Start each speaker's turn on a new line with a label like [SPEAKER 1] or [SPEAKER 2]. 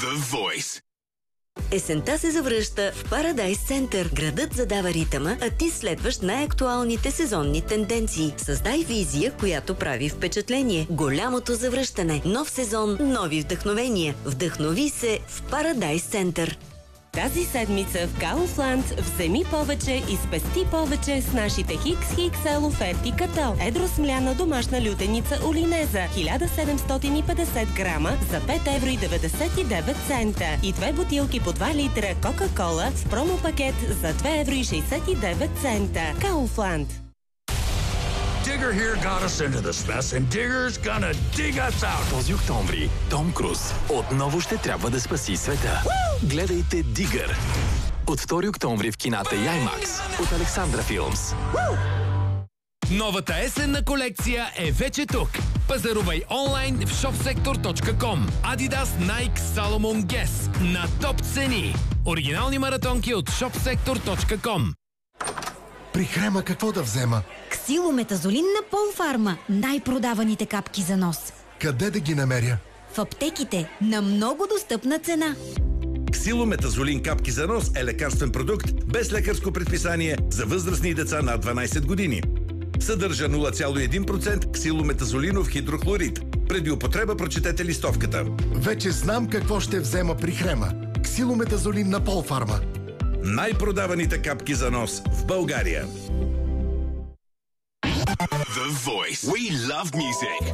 [SPEAKER 1] The Voice.
[SPEAKER 2] Есента се завръща в Paradise Center. Градът задава ритъма, а ти следваш най-актуалните сезонни тенденции. Създай визия, която прави впечатление. Голямото завръщане. Нов сезон, нови вдъхновения. Вдъхнови се в Paradise Center.
[SPEAKER 3] Тази седмица в Kaufland вземи повече и спести повече с нашите XXL оферти, като едро смляна домашна лютеница олинеза 1750 грама за 5,99 евро и 2 бутилки по 2 литра Кока-кола в промопакет за 2,69 евро. Kaufland.
[SPEAKER 4] Digger here got us into this mess and Digger's gonna dig us out.
[SPEAKER 1] Този октомври Том Круз отново ще трябва да спаси света. Гледайте Дигър от 2 октомври в кината IMAX от Александра Филмс.
[SPEAKER 5] Новата есенна колекция е вече тук. Пазарувай онлайн в shopsektor.com. Adidas, Nike, Salomon, Guess на топ цени. Оригинални маратонки от shopsektor.com.
[SPEAKER 6] При крема какво да взема?
[SPEAKER 7] Ксилометазолин на Полфарма. Най-продаваните капки за нос.
[SPEAKER 6] Къде да ги намеря?
[SPEAKER 7] В аптеките на много достъпна цена.
[SPEAKER 8] Ксилометазолин капки за нос е лекарствен продукт без лекарско предписание за възрастни и деца над 12 години. Съдържа 0,1% ксилометазолинов хидрохлорид. Преди употреба прочетете листовката.
[SPEAKER 6] Вече знам какво ще взема при хрема. Ксилометазолин на Полфарма.
[SPEAKER 8] Най-продаваните капки за нос в България.
[SPEAKER 1] The Voice. We love music.